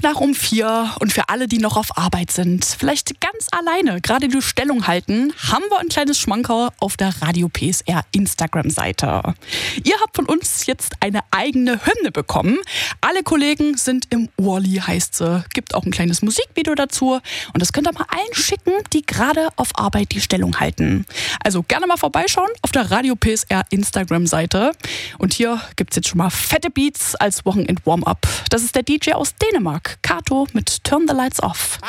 nach um 4 und für alle, die noch auf Arbeit sind, vielleicht ganz alleine gerade die Stellung halten, haben wir ein kleines Schmankerl auf der Radio PSR Instagram-Seite. Ihr habt von uns jetzt eine eigene Hymne bekommen. Alle Kollegen sind im Urli, heißt sie. Gibt auch ein kleines Musikvideo dazu und das könnt ihr mal allen schicken, die gerade auf Arbeit die Stellung halten. Also gerne mal vorbeischauen auf der Radio PSR Instagram-Seite. Und hier gibt's jetzt schon mal fette Beats als Wochenend-Warm-Up. Das ist der DJ aus Dänemark, Kato mit Turn the Lights Off.